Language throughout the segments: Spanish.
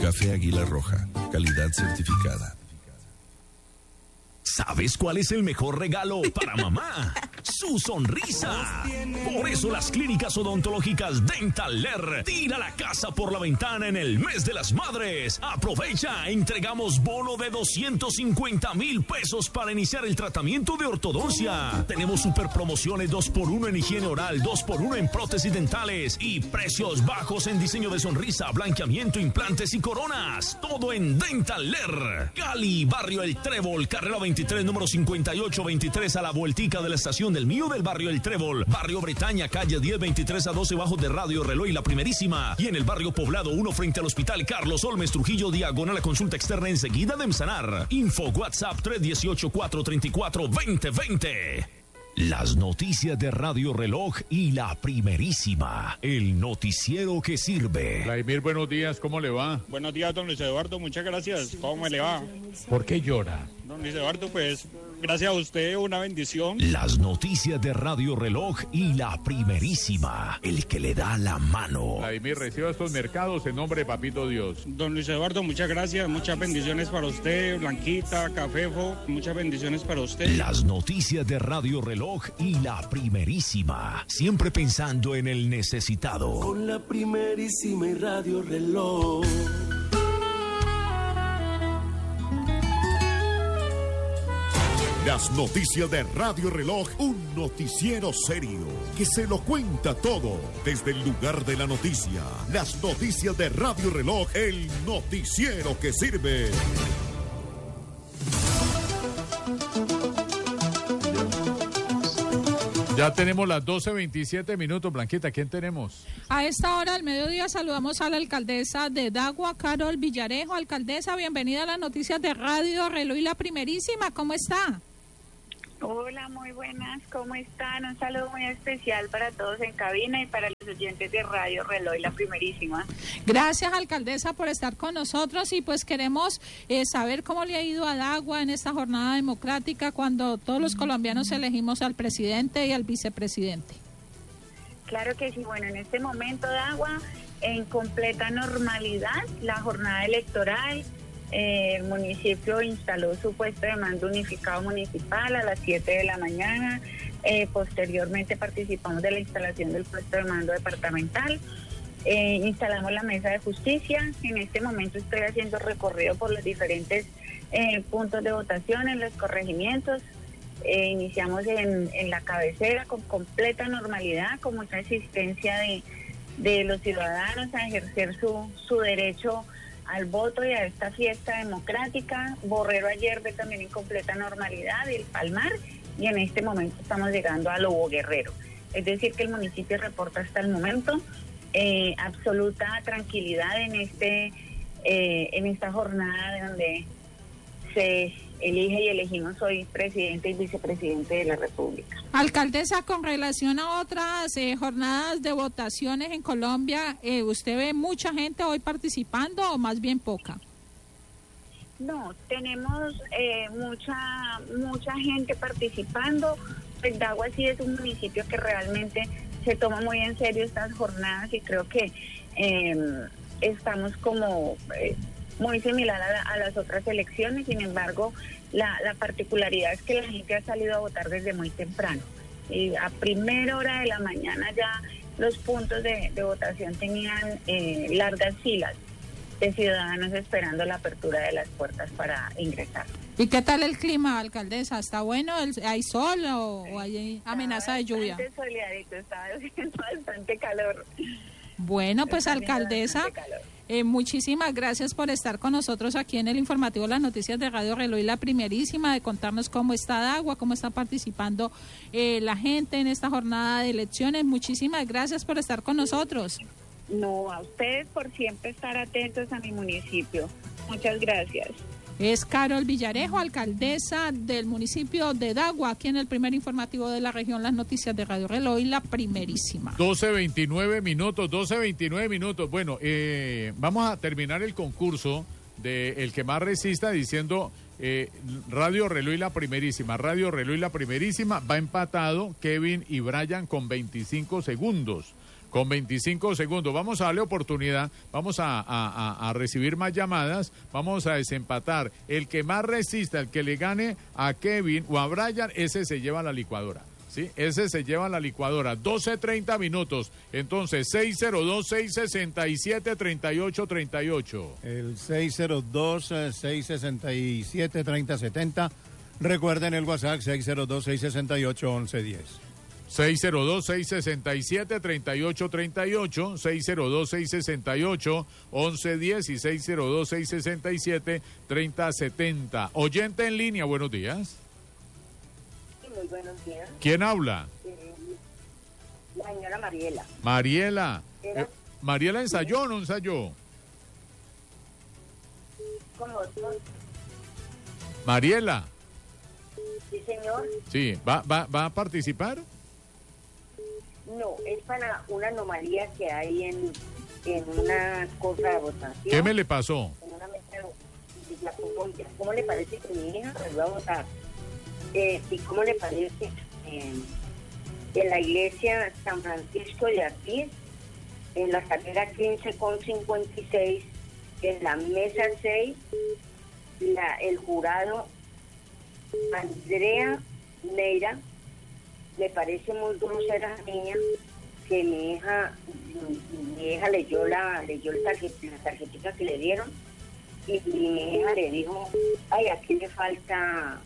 Café Águila Roja, calidad certificada. ¿Sabes cuál es el mejor regalo para mamá? ¡Su sonrisa! Por eso las clínicas odontológicas Dentaler tira la casa por la ventana en el mes de las madres. Aprovecha, entregamos bono de 250,000 pesos para iniciar el tratamiento de ortodoncia. Tenemos super promociones 2x1 en higiene oral, 2x1 en prótesis dentales y precios bajos en diseño de sonrisa, blanqueamiento, implantes y coronas. Todo en Dentaler. Cali, Barrio El Trébol, carrera 23, número 5823, a la vueltica de la estación del Mío del Barrio El Trébol. Barrio Bretaña, calle 1023 a 12 bajo de Radio Reloj y La Primerísima. Y en el Barrio Poblado 1 frente al Hospital Carlos Olmes Trujillo, diagonal a consulta externa enseguida de Emsanar. Info WhatsApp 318-434-2020. Las noticias de Radio Reloj y La Primerísima, el noticiero que sirve. Vladimir, buenos días, ¿cómo le va? Buenos días, don Luis Eduardo, muchas gracias. ¿Cómo me le va? ¿Por qué llora? Don Luis Eduardo, pues, gracias a usted, una bendición. Las noticias de Radio Reloj y La Primerísima, el que le da la mano. Vladimir, reciba estos mercados en nombre de Papito Dios. Don Luis Eduardo, muchas gracias, muchas bendiciones para usted, Blanquita, Cafefo, muchas bendiciones para usted. Las noticias de Radio Reloj y La Primerísima, siempre pensando en el necesitado. Con La Primerísima y Radio Reloj. Las noticias de Radio Reloj, un noticiero serio que se lo cuenta todo desde el lugar de la noticia. Las noticias de Radio Reloj, el noticiero que sirve. Ya tenemos las 12:27 minutos, Blanquita, ¿quién tenemos? A esta hora del mediodía saludamos a la alcaldesa de Dagua, Carol Villarejo. Alcaldesa, bienvenida a las noticias de Radio Reloj y La Primerísima, ¿cómo está? Hola, muy buenas, ¿cómo están? Un saludo muy especial para todos en cabina y para los oyentes de Radio Reloj y La Primerísima. Gracias, alcaldesa, por estar con nosotros y pues queremos saber cómo le ha ido a Dagua en esta jornada democrática cuando todos los colombianos elegimos al presidente y al vicepresidente. Claro que sí, bueno, en este momento Dagua en completa normalidad, la jornada electoral. El municipio instaló su puesto de mando unificado municipal a las 7 de la mañana. Posteriormente participamos de la instalación del puesto de mando departamental. Instalamos la mesa de justicia. En este momento estoy haciendo recorrido por los diferentes puntos de votación en los corregimientos. Iniciamos en la cabecera con completa normalidad, con mucha asistencia de los ciudadanos a ejercer su derecho al voto y a esta fiesta democrática. Borrero ayer ve también en completa normalidad, el Palmar, y en este momento estamos llegando a Lobo Guerrero. Es decir, que el municipio reporta hasta el momento absoluta tranquilidad en esta jornada donde se elige y elegimos hoy presidente y vicepresidente de la República. Alcaldesa, con relación a otras jornadas de votaciones en Colombia, ¿usted ve mucha gente hoy participando o más bien poca? No, tenemos mucha gente participando. Pues Dagua sí es un municipio que realmente se toma muy en serio estas jornadas y creo que estamos como muy similar a las otras elecciones. Sin embargo, la particularidad es que la gente ha salido a votar desde muy temprano. Y a primera hora de la mañana ya los puntos de votación tenían largas filas de ciudadanos esperando la apertura de las puertas para ingresar. ¿Y qué tal el clima, alcaldesa? ¿Está bueno? ¿Hay sol o hay amenaza de lluvia? Bastante soleadito, está haciendo bastante calor. Bueno, pues alcaldesa, muchísimas gracias por estar con nosotros aquí en el informativo Las Noticias de Radio Reloj y La Primerísima, de contarnos cómo está Dagua, cómo está participando la gente en esta jornada de elecciones. Muchísimas gracias por estar con nosotros. No, a ustedes por siempre estar atentos a mi municipio. Muchas gracias. Es Carol Villarejo, alcaldesa del municipio de Dagua, aquí en el primer informativo de la región, Las Noticias de Radio Reloj y La Primerísima. 12:29 minutos. Bueno, vamos a terminar el concurso de El que más resista diciendo Radio Reloj y La Primerísima. Radio Reloj y La Primerísima va empatado Kevin y Brian con 25 segundos. Con 25 segundos. Vamos a darle oportunidad. Vamos a recibir más llamadas. Vamos a desempatar. El que más resista, el que le gane a Kevin o a Brian, ese se lleva la licuadora. Sí, ese se lleva la licuadora. 12:30 minutos. Entonces, 602-667-3838. El 602-667-3070. Recuerden el WhatsApp 602-668-1110. 602-667-3838, 602-668-1110 y 602-667-3070. Oyente en línea, buenos días. Muy buenos días. ¿Quién habla? La señora Mariela. Mariela. ¿Mariela ensayó o no ensayó? ¿Cómo? Mariela. Sí, señor. Sí, ¿va a participar? No, es para una anomalía que hay en una cosa de votación. ¿Qué me le pasó? En una mesa de ¿Cómo le parece que mi hija me va a votar? ¿Y cómo le parece en la iglesia San Francisco de Asís, en la carrera 15,56, en la mesa 6, el jurado Andrea Neira? Le parece muy grosera a la niña que mi hija leyó la tarjetita que le dieron y mi hija le dijo, ay, aquí le falta,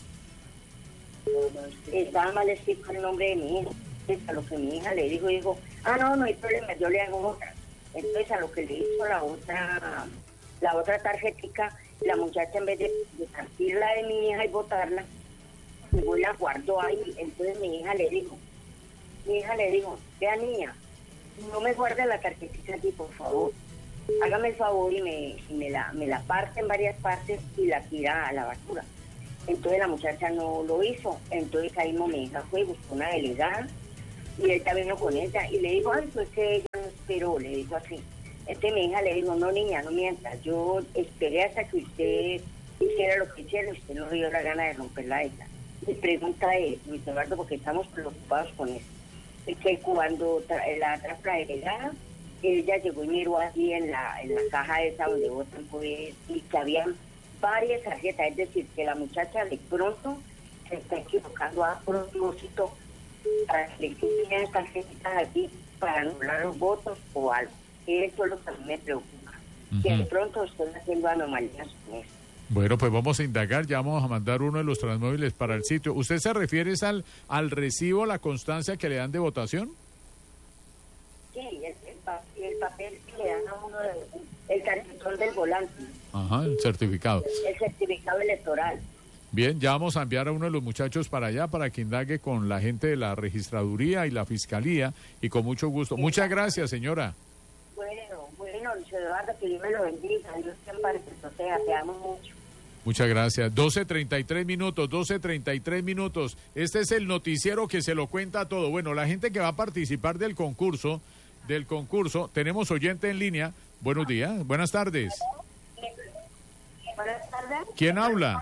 estaba mal escrito el nombre de mi hija. Entonces, a lo que mi hija le dijo, no hay problema, yo le hago otra. Entonces, a lo que le hizo la otra tarjetica, la muchacha, en vez de partir la de mi hija y botarla, y la guardó ahí. Entonces mi hija le dijo, vea, niña, no me guarde la tarjetita aquí, por favor, hágame el favor y me la parte en varias partes y la tira a la basura. Entonces la muchacha no lo hizo. Entonces ahí mi hija fue y buscó una delegada y ella vino con ella y le dijo, ay, pues que ella no esperó, le dijo así. Entonces mi hija le dijo, no, niña, no mientas, yo esperé hasta que usted hiciera lo que hiciera, usted no dio la gana de romperla ella. Mi pregunta es, Luis Eduardo, porque estamos preocupados con eso, es que cuando la otra delegada, ella llegó y miró allí en la caja esa donde votan, pues, y que habían varias tarjetas, es decir, que la muchacha de pronto se está equivocando a propósito para que le quiten tarjetitas aquí para anular los votos o algo. Eso es lo que a mí me preocupa, que de pronto estén haciendo anomalías con eso. Bueno, pues vamos a indagar, ya vamos a mandar uno de los transmóviles para el sitio. ¿Usted se refiere al recibo, la constancia que le dan de votación? Sí, el papel que le dan a uno, el cartón del volante. Ajá, el certificado. El certificado electoral. Bien, ya vamos a enviar a uno de los muchachos para allá para que indague con la gente de la registraduría y la fiscalía y con mucho gusto. Sí. Muchas gracias, señora. Bueno, Luis Eduardo, que Dios me lo bendiga, Dios te ampare, o sea, te amo mucho. Muchas gracias. 12:33 minutos, 12:33 minutos. Este es el noticiero que se lo cuenta todo. Bueno, la gente que va a participar del concurso, tenemos oyente en línea. Buenos días, buenas tardes. Buenas tardes. ¿Quién habla?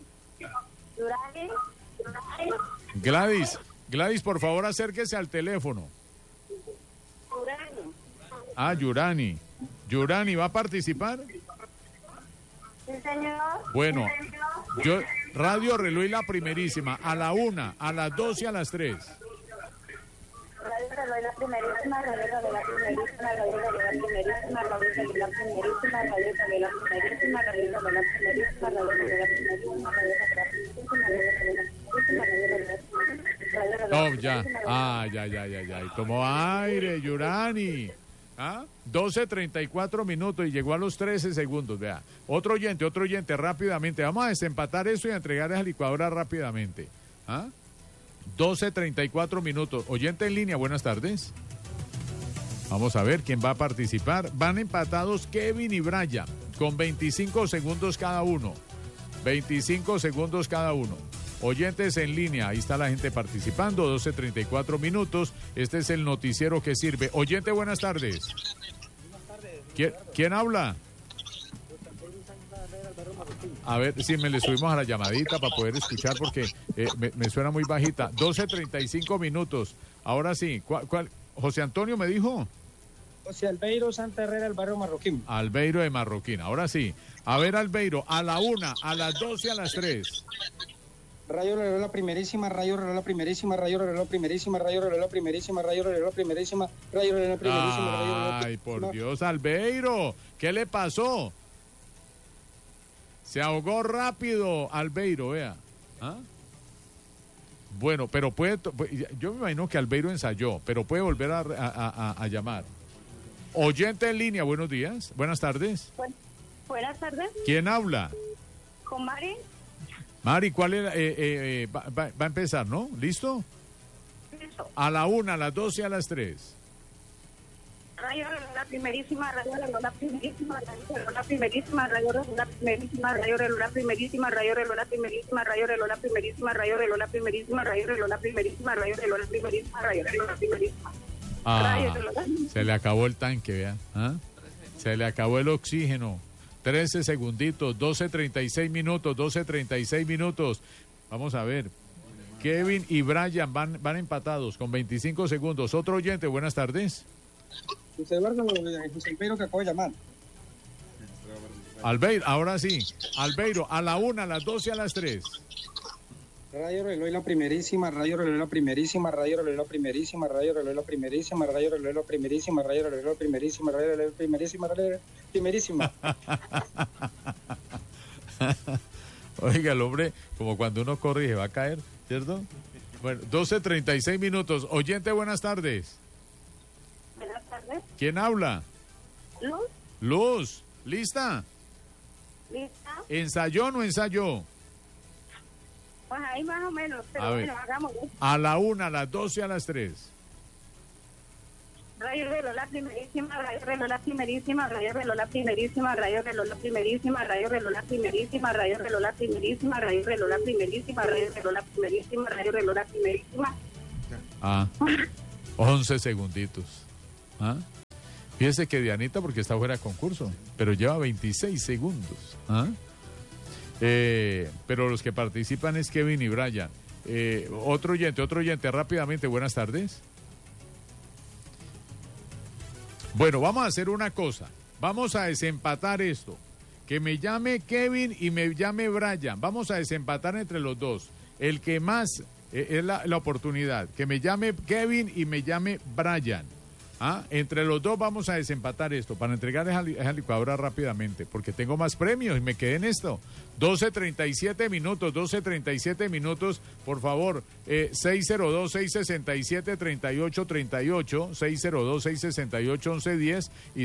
Gladys, por favor, acérquese al teléfono. Yurani. Yurani, ¿va a participar? Sí, señor. Bueno, yo, Radio Reloj y la primerísima, a la 1, a las 2 y a las 3. Radio Reloj la primerísima, Radio Reloj la primerísima, Radio Reloj la primerísima, Radio Reloj la primerísima, Radio Reloj la primerísima, Radio Reloj la primerísima, Radio Reloj la primerísima, No, ya. Y tomó aire, Yurani. 12:34 minutos y llegó a los 13 segundos, vea. Otro oyente, rápidamente. Vamos a desempatar eso y a entregar esa licuadora rápidamente. 12:34 minutos. Oyente en línea, buenas tardes. Vamos a ver quién va a participar. Van empatados Kevin y Brian, con 25 segundos cada uno. 25 segundos cada uno. Oyentes en línea, ahí está la gente participando, 12:34 minutos. Este es el noticiero que sirve. Oyente, buenas tardes. ¿Quién habla? A ver si me le subimos a la llamadita para poder escuchar porque me suena muy bajita. 12:35 minutos. Ahora sí, ¿cuál? José Antonio me dijo. José Albeiro Santa Herrera, del barrio Marroquín. Albeiro de Marroquín. Ahora sí. A ver, Albeiro, a la 1, a las 2 y a las 3. Rayo reloj la primerísima, rayo reloj la primerísima, rayo reloj la primerísima, rayo reloj la primerísima, rayo reloj la primerísima, rayo reloj la primerísima, rayo reloj la primerísima. Ay, por Dios, Albeiro, ¿qué le pasó? Se ahogó rápido, Albeiro, vea. ¿Ah? Bueno, pero yo me imagino que Albeiro ensayó, pero puede volver a llamar. Oyente en línea, buenos días, buenas tardes. Buenas tardes. ¿Quién habla? Con Mari. Mari, ¿cuál es? Va a empezar, ¿no? ¿Listo? Listo. A la 1, a las 2 y a las 3. Rayo la primerísima, rayo la primerísima, rayo la primerísima, rayo la primerísima, rayo la primerísima, rayo la primerísima, rayo la primerísima, rayo la primerísima, rayo la primerísima, rayo la primerísima, rayo la primerísima. Se le acabó el tanque, vea. ¿Ah? Se le acabó el oxígeno. 13 segunditos, 12:36 minutos, 12:36 minutos. Vamos a ver. Kevin y Brian van empatados con 25 segundos. Otro oyente, buenas tardes. José Eduardo, José Albeiro, que acabo de llamar. Albeiro, ahora sí. Albeiro, a la 1, a las 2 y a las 3. Rayo reloj la primerísima, rayo reloj la primerísima, rayo reloj la primerísima, rayo reloj la primerísima, rayo reloj la primerísima, rayo reloj la primerísima, rayo reloj la primerísima, rayo reloj la primerísima. Oiga, el hombre, como cuando uno corre y se va a caer, ¿cierto? Bueno, 12:36 minutos. Oyente, buenas tardes. Buenas tardes. ¿Quién habla? Luz. Luz, ¿lista? ¿Lista? ¿Ensayó o no ensayó? Pues ahí más o menos, pero A ver. bueno, hagámoslo. A la 1, a las 2 y a las 3. Rayo reloj la primerísima, rayo reloj la primerísima, rayo reloj la primerísima, rayo reloj la primerísima, rayo reloj la primerísima, rayo reloj la primerísima, rayo reloj la primerísima, rayo reloj la primerísima, rayo reloj la primerísima. 11 segunditos. ¿Ah? Fíjese que Dianita, porque está fuera de concurso, pero lleva 26 segundos. ¿Ah? Pero los que participan es Kevin y Brian. Otro oyente, rápidamente, buenas tardes. Bueno, vamos a hacer una cosa. Vamos a desempatar esto. Que me llame Kevin y me llame Brian. Vamos a desempatar entre los dos. El que más es la oportunidad. Que me llame Kevin y me llame Brian. Entre los dos vamos a desempatar esto para entregar esa licuadora rápidamente, porque tengo más premios y me quedé en esto. 12:37 minutos, por favor, 602-667-3838, 602-668-1110 y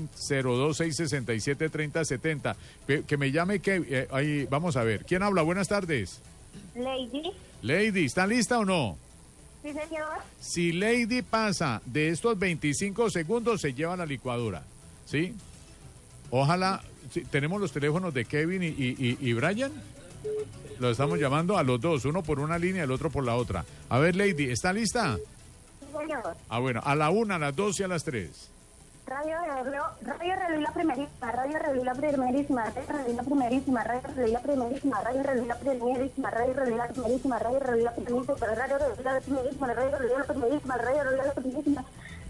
602-667-3070. Que me llame, ahí vamos a ver. ¿Quién habla? Buenas tardes. Lady, ¿está lista o no? Sí, señor. Si Lady pasa de estos 25 segundos, se lleva la licuadora, ¿sí? Ojalá, ¿sí? ¿Tenemos los teléfonos de Kevin y Brian? Los estamos llamando a los dos, uno por una línea y el otro por la otra. A ver, Lady, ¿está lista? Sí, señor. Bueno, a la 1, a las 2 y a las 3. Rayo reloj la primerísima, rayo reloj la primerísima, rayo reloj la primerísima, rayo reloj la primerísima, rayo reloj la primerísima, rayo reloj la primerísima, rayo reloj la primerísima, rayo reloj la primerísima, rayo reloj la primerísima, rayo reloj la primerísima.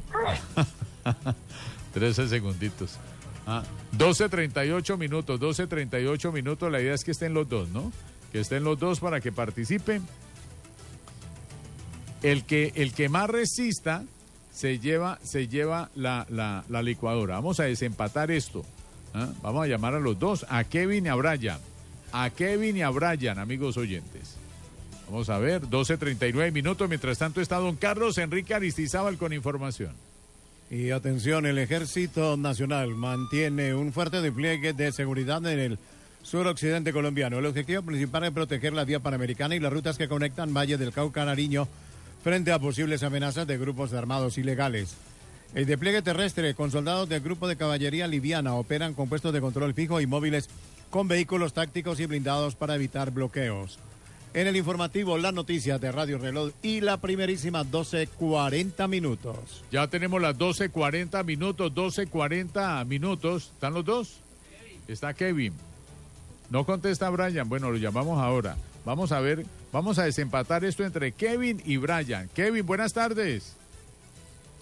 13 segunditos. 12:38 minutos. La idea es que estén los dos, ¿no? Que estén los dos para que participen. El que más resista se lleva la licuadora. Vamos a desempatar esto. Vamos a llamar a los dos, a Kevin y a Brian. Amigos oyentes. Vamos a ver, 12:39 minutos. Mientras tanto está don Carlos Enrique Aristizábal con información. Y atención, el Ejército Nacional mantiene un fuerte despliegue de seguridad en el suroccidente colombiano. El objetivo principal es proteger la vía panamericana y las rutas que conectan Valle del Cauca a Nariño frente a posibles amenazas de grupos armados ilegales. El despliegue terrestre con soldados del Grupo de Caballería Liviana operan con puestos de control fijo y móviles con vehículos tácticos y blindados para evitar bloqueos. En el informativo, las noticias de Radio Reloj y la primerísima 12:40 minutos. Ya tenemos las 12:40 minutos. ¿Están los dos? Está Kevin. No contesta Brian. Bueno, lo llamamos ahora. Vamos a ver, vamos a desempatar esto entre Kevin y Brian. Kevin, buenas tardes.